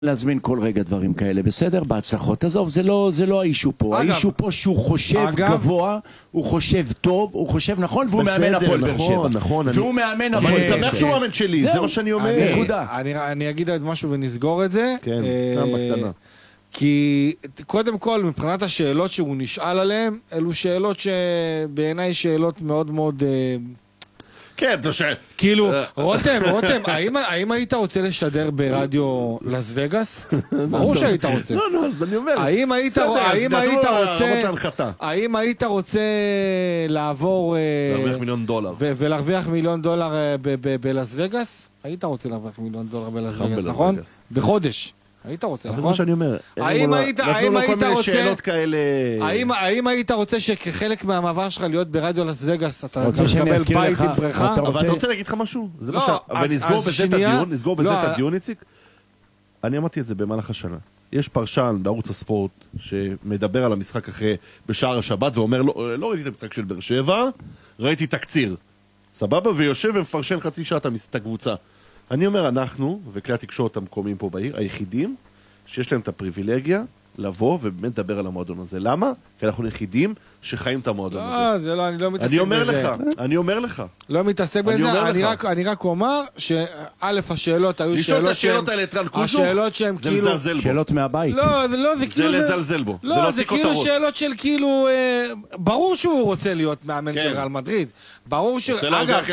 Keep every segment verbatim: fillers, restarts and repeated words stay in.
להזמין כל רגע דברים כאלה, בסדר? בהצלחות. עזוב, זה לא, זה לא האישו פה. אגב, האישו פה שהוא חושב אגב, גבוה, הוא חושב טוב, הוא חושב נכון, והוא בסדר, מאמן הפועל באר שבע. נכון, נכון. והוא אני... מאמן הפועל הפועל. אני שמח שהוא מאמן שלי, זה מה שאני אומר. אני, נקודה. אני, אני אגיד עוד משהו ונסגור את זה. כן, שם בקטנה. כי קודם כל, מבחינת השאלות שהוא נשאל עליהן, אלו שאלות שבעיניי שאלות מאוד מאוד... כן, אתה שואל. כאילו, רותם, רותם, האם היית רוצה לשדר ברדיו לס וגאס? ברור שהיית רוצה. לא, לא, אז אני אומר. האם היית רוצה... האם היית רוצה לעבור... להרוויח מיליון דולר. ולהרוויח מיליון דולר בלס וגאס? היית רוצה להרוויח מיליון דולר בלס וגאס, נכון? בחודש. היית רוצה, נכון? אבל מה שאני אומר, האם היית רוצה, האם האם היית רוצה שכחלק מהמעבר שלך להיות ברדיו לס וגאס, אתה תקבל בית עם בריכה? אבל אתה רוצה להגיד לך משהו? ונסגור בזה את הדיון, נסגור בזה את הדיון, איציק. אני אמרתי את זה במהלך השנה. יש פרשן בערוץ הספורט שמדבר על המשחק אחרי בשער השבת ואומר, לא ראיתי את המשחק של באר שבע, ראיתי תקציר. סבבה? ויושב ומפרשן חצי שעה את הקבוצה. אני אומר, אנחנו, וכלי התקשורת המקומיים פה בעיר, היחידים שיש להם את הפריבילגיה לבוא ובאמת לדבר על המועדון הזה. למה? כי אנחנו היחידים שחיים את המועדון הזה. לא, זה לא, אני לא מתעסק בזה. אני אומר לך, אני אומר לך. לא מתעסק בזה, אני רק אומר שא' השאלות היו שאלות את השאלות האלה את רן קושו, שהן זה כאילו... לזלזל בו. שאלות מהבית. לא, זה לא, זה כאילו... זה לזלזל בו. לא, זה כאילו שאלות של כאילו... ברור שהוא רוצה להיות מאמן של ריאל מדריד. ברור ש... אגב,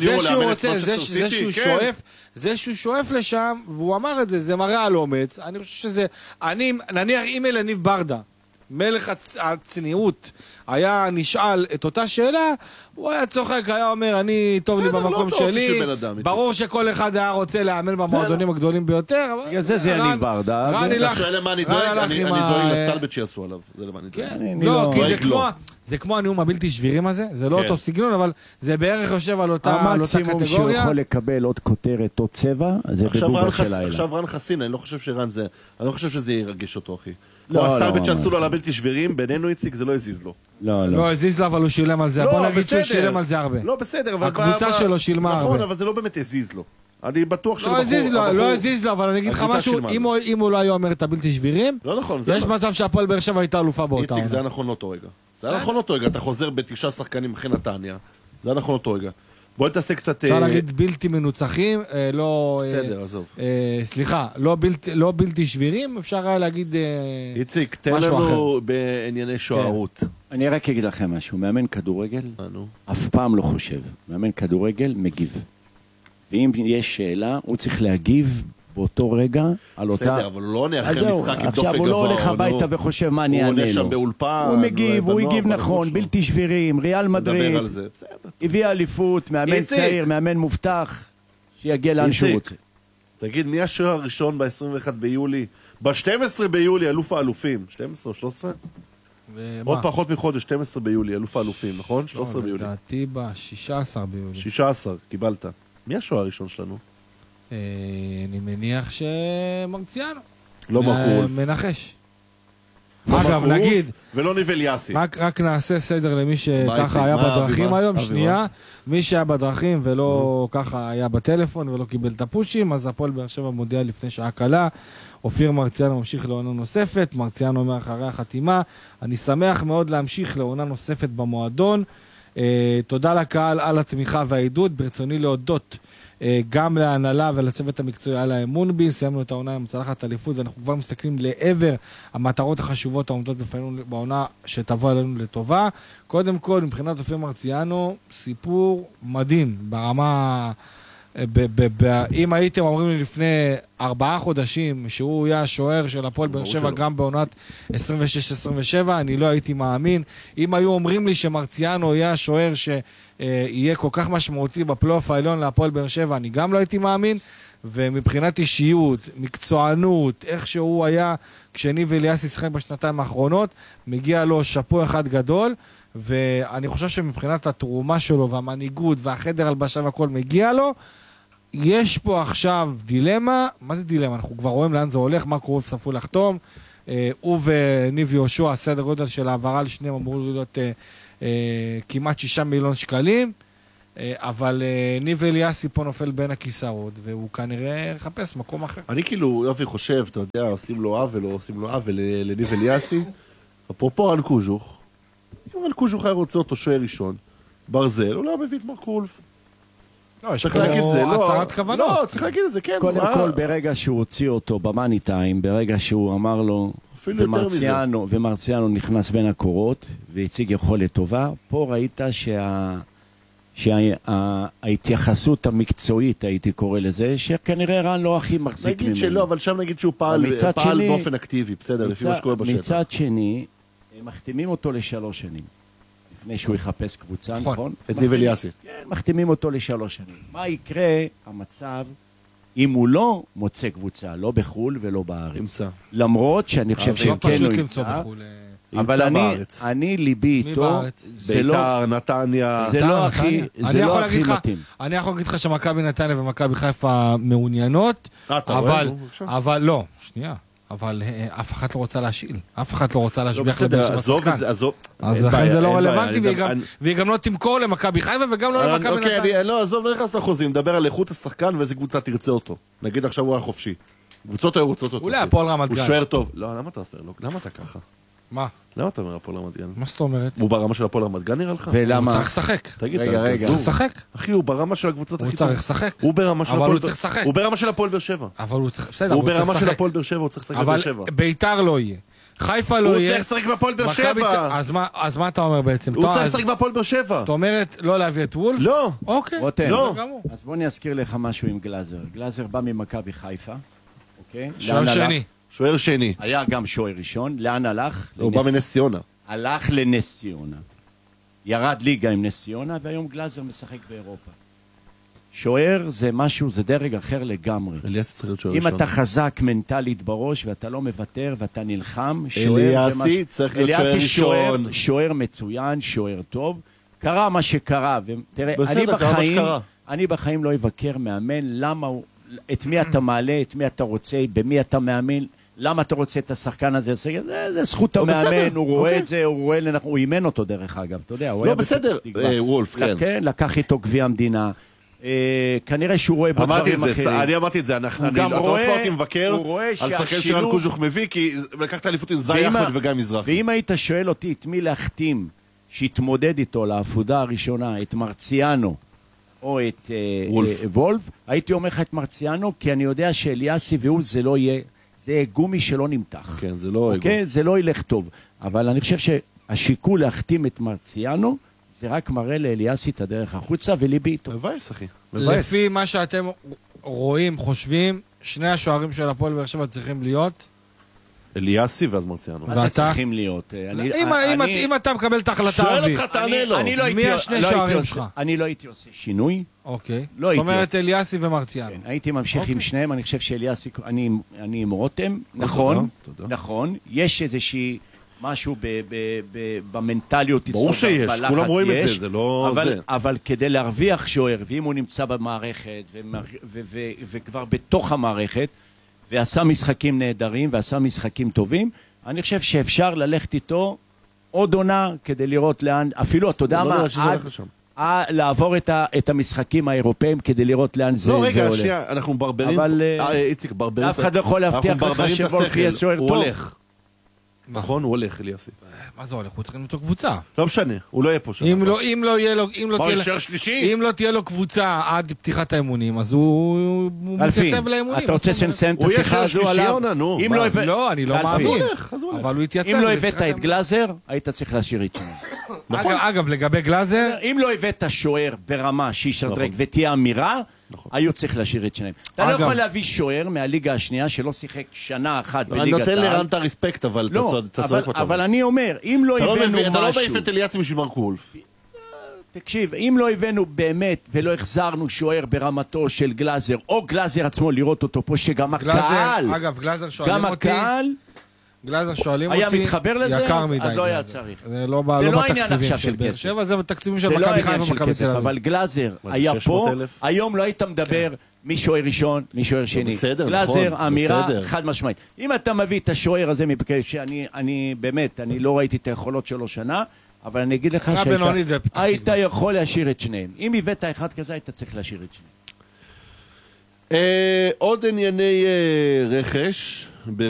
זה שהוא שואף לשם, והוא אמר את זה, זה מראה על אומץ. אני חושב שזה... אני, נניח, אם אלניב ברדה, מלך הצ... הצניעות, היה נשאל את אותה שאלה, הוא היה צוחק, היה אומר, אני טוב לי במקום שלי, ברור שכל אחד היה רוצה לאמן במועדונים הגדולים ביותר, זה זה אלניב ברדה. אתה שואל למה אני דואג? אני דואג לסטלבט שיעשו עליו, זה למה אני דואג. לא, כי זה כמו... זה כמו הנאום הבלתי שבירים הזה, זה לא אותו סגנון, אבל זה בערך יושב על אותה קטגוריה. המקסימום שהוא יכול לקבל עוד כותרת, עוד צבע, זה בבובה של לילה. עכשיו רן חסין, אני לא חושב שרן זה, אני לא חושב שזה ירגש אותו, אחי. הסטלבט שעשו לו על הבלתי שבירים, בינינו איציק, זה לא הזיז לו. לא, לא. לא הזיז לו, אבל הוא שילם על זה. בוא נגיד שהוא שילם על זה הרבה. לא, בסדר, אבל... הקבוצה שלו שילמה הרבה. נכון, אבל זה לא באמת הזיז לו. אני בטוח שלא בחור... לא הזיז לו, אבל אני אגיד לך משהו, אם הוא לא היה אומר את הבלתי שבירים, יש מצב שהפועל באר שבע הייתה אלופה באותה. איציק, זה היה נכון לאותו רגע. זה היה נכון אותו רגע, אתה חוזר בתשעה שחקנים אחרי נתניה, זה היה נכון אותו רגע. בוא נתעסק קצת... אפשר להגיד בלתי מנוצחים, לא... בסדר, עזוב. סליחה, לא בלתי שבירים, אפשר היה להגיד משהו אחר. איציק, תן לנו בענייני שוערות. אני רק אגיד לכם משהו, מאמן כדורגל, אף פעם לא חושב. מאמן כדורגל מגיב. ואם יש שאלה, הוא צריך להגיב באותו רגע, על אותה... בסדר, אבל הוא לא עונה אחרי משחק עם דופק גבוה. עכשיו הוא לא הולך הביתה וחושב מה אני אענה לו. הוא עונה שם באולפן. הוא מגיב, הוא הגיב נכון, בלתי שבירים, ריאל מדריד. מדבר על זה, בסדר. הביא אליפות, מאמן צעיר, מאמן מובטח, שיגיע לאן שהוא רוצה. תגיד, מי השוער הראשון ב-עשרים ואחד ביולי? ב-שנים עשר ביולי, אלוף האלופים. שתים עשרה או שלוש עשרה? עוד פחות מחודש, שתים עשרה ביולי, אלוף האלופים, נכון? שלוש עשרה ביולי. לדעתי ב-שישה עשר ביולי. שישה עשר, קיבלת. מי השוער הראשון שלנו? אני מניח שמרציאנו. לא מרקו וולף. מנחש. אגב, נגיד. ולא ניבל יאסי. רק נעשה סדר למי שככה היה בדרכים היום. שנייה. מי שהיה בדרכים ולא ככה היה בטלפון ולא קיבל את הפושים, אז הפועל באר שבע מודיע לפני שעה קלה. אופיר מרציאנו ממשיך לעונה נוספת. מרציאנו אומר אחרי החתימה. אני שמח מאוד להמשיך לעונה נוספת במועדון. תודה לקהל על התמיכה והעידוד. ברצוני להודות גם להנהלה ולצוות המקצועי על האמון בי. סיימנו את העונה עם צלחת אליפות, ואנחנו כבר מסתכלים לעבר המטרות החשובות העומדות בפנינו בעונה שתבוא עלינו לטובה. קודם כל, מבחינת אופיר מרציאנו, סיפור מדהים ברמה... אם הייתם אומרים לי לפני ארבעה חודשים שהוא יהיה השוער של הפועל באר שבע גם בעונת עשרים ושש עשרים ושבע, אני לא הייתי מאמין. אם היו אומרים לי שמרציאנו יהיה השוער שיהיה כל כך משמעותי בפלייאוף העליון להפועל באר שבע, אני גם לא הייתי מאמין. ומבחינת אישיות, מקצוענות, איך שהוא היה כשניב אליאס ישחק בשנתיים האחרונות, מגיע לו שפו אחד גדול. ואני חושב שמבחינת התרומה שלו והמנהיגות והחדר הלבשה והכל מגיע לו. יש פה עכשיו דילמה. מה זה דילמה? אנחנו כבר רואים לאן זה הולך, מה קורה וספו לחתום. הוא וניב יהושע, הסדר גודל של העברה לשניהם אמור להיות כמעט שישה מיליון שקלים. אבל ניב אליאסי פה נופל בין הכיסאות, והוא כנראה יחפש מקום אחר. אני כאילו, יופי חושב, אתה יודע, עושים לו עוול, או עושים לו עוול לניב אליאסי. אפרופו רן קוז'וך, אם רן קוז'וך היה רוצה אותו שוער ראשון, ברזל, הוא לא מביא את מרק וולף. לא, יש פה הצהרת כוונות. לא, צריך להגיד את זה, כן. קודם כל, ברגע שהוא הוציא אותו במאני טיים, ברגע שהוא אמר לו, ומרציאנו, ומרציאנו נכנס בין הקורות, והציג יכולת טובה, פה ראית שה... שההתייחסות המקצועית, הייתי קורא לזה, שכנראה רן לא הכי מחזיק ממנו. נגיד שלא, אבל שם נגיד שהוא פעל באופן אקטיבי, בסדר, לפי מה שקורה בשטח. מצד שני, הם מחתימים אותו לשלוש שנים. לפני שהוא יחפש קבוצה, נכון? את ניב אליאסי. כן, מחתימים אותו לשלוש שנים. מה יקרה המצב אם הוא לא מוצא קבוצה, לא בחול ולא בארץ? ימצא. למרות שאני חושב שהם כן הוא ימצא. אבל אני, אני ליבי איתו, זה לא... ביתר, נתניה... זה לא הכי, זה לא הכי מתאים. אני יכול להגיד לך שמכבי נתניה ומכבי חיפה מעוניינות, אבל, אבל לא, שנייה. אבל אף אחת לא רוצה להשאיל, אף אחת לא רוצה להשביח לבן של השחקן. אז לכן זה לא רלוונטי, והיא גם לא תמכור למכבי חיפה וגם לא למכבי נתניה. לא, עזוב, לא נכנס לחוזים, מדבר על איכות השחקן ואיזה קבוצה תרצה אותו. נגיד עכשיו הוא היה חופשי. קבוצות היו רוצות אותו. אולי הפועל רמת גן. הוא שוער טוב. לא, למה אתה אספר? למה אתה ככה? מה? למה אתה אומר הפועל רמת גן? מה זאת אומרת? הוא ברמה של הפועל רמת גן נראה לך? ולמה? הוא צריך לשחק. תגיד, רגע, רגע. הוא לשחק. אחי, הוא ברמה של הקבוצות הכי טוב. הוא צריך לשחק. הוא ברמה של אבל הפועל... הוא צריך לשחק. הוא ברמה של הפועל באר שבע. אבל הוא צריך... בסדר, הוא ברמה של הפועל באר שבע, הוא צריך לשחק בבאר שבע. אבל ביתר לא יהיה. חיפה לא יהיה. הוא צריך לשחק בהפועל באר שבע. אז מה אתה אומר בעצם? הוא צריך לשחק בהפועל באר שבע. זאת אומרת, לא להביא את וולף? לא. אוקיי. לא. אז בוא אני אזכיר לך משהו עם גלאזר. גלאזר בא ממכבי חיפה, אוקיי? שוער שני. שוער שני. היה גם שוער ראשון. לאן הלך? הוא בא מנס ציונה. הלך לנס ציונה. ירד ליגה עם נס ציונה, והיום גלאזר משחק באירופה. שוער זה משהו, זה דרג אחר לגמרי. אליאסי צריך להיות שוער אם ראשון. אתה חזק מנטלית בראש, ואתה לא מוותר, ואתה נלחם, אליאסי צריך להיות שוער ראשון. שוער מצוין, שוער טוב. קרה מה שקרה, ותראה, אני בחיים, אני בחיים לא אבקר מאמן, למה הוא, את מי אתה מעלה, את מי אתה רוצה, במי אתה מאמן, למה אתה רוצה את השחקן הזה? זה, זה זכות המאמן, הוא רואה את זה, הוא רואה, הוא אימן אותו דרך אגב, אתה יודע. לא, בסדר, וולף, כן. כן, לקח איתו גביע המדינה. כנראה שהוא רואה בדברים אחרים. אני אמרתי את זה, אתה לא משמע אותי מבקר על שחקן שרן קוז'וך מביא, כי לקחת אליפות עם זי אחמד וגם מזרחי. ואם היית שואל אותי את מי להחתים, שהתמודד איתו לעפודה הראשונה, את מרציאנו או את וולף, הייתי אומר לך את מרציאנו, כי אני יודע שאליאסי והוא זה לא יהיה, זה גומי שלא נמתח. כן, זה לא... אוקיי? זה לא ילך טוב. אבל אני חושב שהשיקול להחתים את מרציאנו, זה רק מראה לאליאסי את הדרך החוצה, וליבי איתו. מבייס, אחי. לפי מה שאתם רואים, חושבים, שני השוערים של הפועל באר שבע צריכים להיות? אליאסי ואז מרציאנו. מה זה צריכים להיות? אם אתה מקבל את ההחלטה, שואל אותך, תענה לו. מי השני שוערים שלך? אני לא הייתי עושה שינוי. אוקיי. זאת אומרת אליאסי ומרציאנו. הייתי ממשיך עם שניהם, אני חושב שאליאסי, אני עם רותם, נכון, נכון, יש איזושהי... משהו במנטליות. ברור שיש, כולם רואים את זה, זה לא זה. אבל כדי להרוויח שוער, ואם הוא נמצא במערכת, וכבר בתוך המערכת, ועשה משחקים נהדרים, ועשה משחקים טובים, אני חושב שאפשר ללכת איתו עוד עונה, כדי לראות לאן, אפילו, אתה יודע מה, עד לעבור את המשחקים האירופאים, כדי לראות לאן זה עולה. לא, רגע, שנייה, אנחנו ברברים, איציק, ברברים, אף אחד לא יכול להבטיח לך שוולף יהיה שוער טוב. הוא הולך. נכון, הוא הולך, אליאסי. מה זה הולך? הוא צריך אותו קבוצה. לא משנה, הוא לא יהיה פה שם. אם לא יהיה לו... מה, ישר שלישי? אם לא תהיה לו קבוצה עד פתיחת האימונים, אז הוא מתייצב לאימונים. אתה רוצה שנסיים את השיחה הזו עליו? לא, אני לא מאמין. אבל הוא יתייצב. אם לא הבאת את גלאזר, היית צריך להשאיר את שם. אגב, לגבי גלאזר... אם לא הבאת שוער ברמה שישדרג ותהיה אמירה, היו צריך להשאיר את שניים. אתה לא יכול להביא שוער מהליגה השנייה שלא שיחק שנה אחת בליגת העל. אני נותן לרן את הרספקט, אבל אתה צודק אותם. אבל אני אומר, אם לא הבאנו משהו... אתה לא מעיף את אליאסי בשביל מרק וולף. תקשיב, אם לא הבאנו באמת ולא החזרנו שוער ברמתו של גלאזר, או גלאזר עצמו לראות אותו פה, שגם הקהל... אגב, גלאזר שואלים אותי... גם הקהל... גלאזר שואלים היה אותי, מתחבר לזה, יקר מדי. אז לא היה צריך. זה לא בתקציבים של באר שבע, זה בתקציבים של מכבי חיפה ומכבי תל אביב. אבל גלאזר היה פה, היום לא היית מדבר מי שוער ראשון, מי שוער שני. גלאזר, אמירה, חד משמעית. אם אתה מביא את השוער הזה, שאני באמת, אני לא ראיתי את היכולות שלו שנה, אבל אני אגיד לך שהיית יכול להשאיר את שניהם. אם הבאת אחד כזה, היית צריך להשאיר את שניהם. עוד ענייני רכש